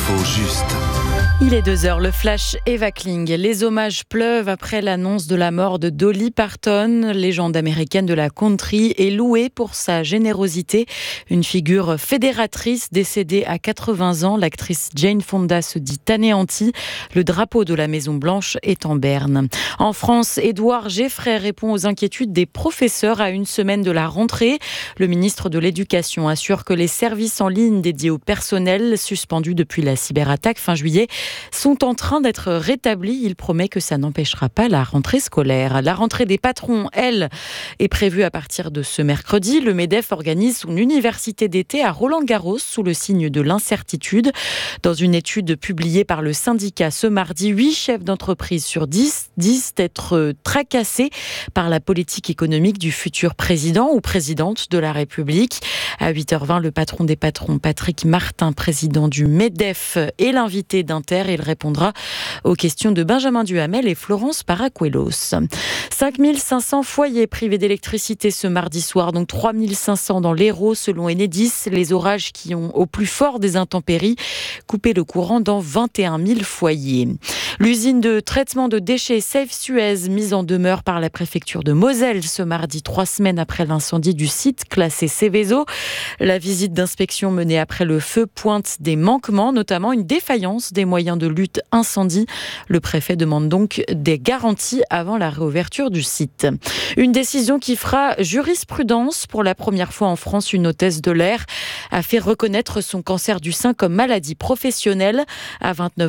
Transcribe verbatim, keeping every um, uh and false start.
L'info juste. Il est deux heures, le flash Eva Kling. Les hommages pleuvent après l'annonce de la mort de Dolly Parton, légende américaine de la country, et louée pour sa générosité. Une figure fédératrice décédée à quatre-vingts ans, l'actrice Jane Fonda se dit anéantie. Le drapeau de la Maison-Blanche est en berne. En France, Édouard Geffray répond aux inquiétudes des professeurs à une semaine de la rentrée. Le ministre de l'Éducation assure que les services en ligne dédiés au personnel, suspendus depuis la cyberattaque fin juillet, sont en train d'être rétablis. Il promet que ça n'empêchera pas la rentrée scolaire. La rentrée des patrons, elle, est prévue à partir de ce mercredi. Le MEDEF organise son université d'été à Roland-Garros sous le signe de l'incertitude. Dans une étude publiée par le syndicat ce mardi, huit chefs d'entreprise sur dix disent être tracassés par la politique économique du futur président ou présidente de la République. À huit heures vingt, le patron des patrons, Patrick Martin, président du MEDEF, est l'invité d'Inter. Il répondra aux questions de Benjamin Duhamel et Florence Paracuelos. cinq mille cinq cents foyers privés d'électricité ce mardi soir, donc trois mille cinq cents dans l'Hérault selon Enedis. Les orages qui ont au plus fort des intempéries coupé le courant dans vingt et un mille foyers. L'usine de traitement de déchets Safe Suez, mise en demeure par la préfecture de Moselle ce mardi, trois semaines après l'incendie du site classé Seveso. La visite d'inspection menée après le feu pointe des manquements, notamment une défaillance des moyens de lutte incendie. Le préfet demande donc des garanties avant la réouverture du site. Une décision qui fera jurisprudence. Pour la première fois en France, une hôtesse de l'air a fait reconnaître son cancer du sein comme maladie professionnelle. À vingt-neuf